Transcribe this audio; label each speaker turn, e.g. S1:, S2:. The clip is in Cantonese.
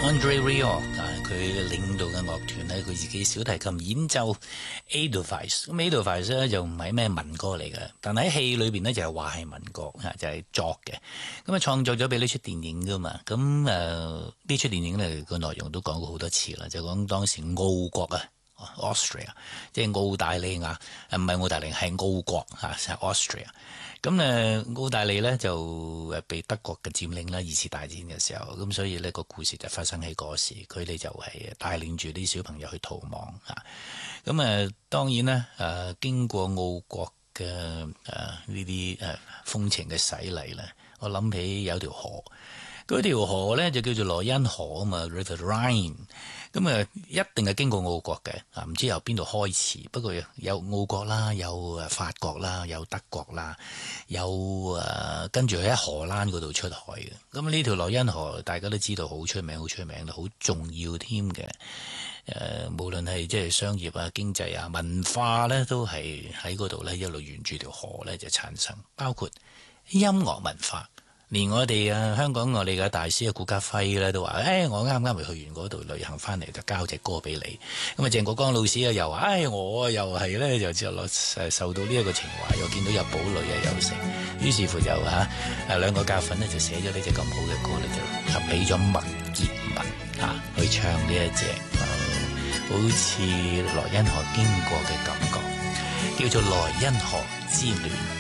S1: Andre Rieu 佢領導嘅樂團咧，佢自己小提琴演奏 Edelweiss。咁 Edelweiss 咧就唔係咩民歌嚟嘅，但係喺戲裏邊咧就係話係民歌就係作嘅。咁啊創作咗俾呢出電影噶嘛。咁呢出電影咧個內容都講過好多次啦，就講當時奧國啊。Austria 即係澳大利亞，唔係澳大利亞係奧國係 Austria。咁澳大利咧就被德國嘅佔領啦，二次大戰嘅時候，咁所以呢個故事就發生喺嗰時，佢哋就係帶領住啲小朋友去逃亡嚇。咁當然啦，經過澳國嘅呢啲風情嘅洗禮咧，我諗起有條河。嗰條河咧就叫做萊茵河啊嘛 ，River Rhine。咁一定係經過澳國嘅，唔知由邊度開始。不過有澳國啦，有法國啦，有德國啦，有跟住喺荷蘭嗰度出海嘅。咁呢條萊茵河大家都知道好出名，好出名，好重要添嘅。無論係即係商業啊、經濟啊、文化咧，都係喺嗰度咧一路沿住條河咧就產生，包括音樂文化。連我哋香港我哋嘅大師顧嘉輝咧都話，我啱啱咪去完嗰度旅行翻嚟，就交隻歌俾你。咁鄭國江老師又話，我又係咧就之後受到呢一個情懷，又見到有堡壘又成，於是乎就兩個教訓呢，就寫咗呢隻咁好嘅歌咧，就合起咗麥潔文去唱呢一隻好似萊茵河經過嘅感覺，叫做萊茵河之戀。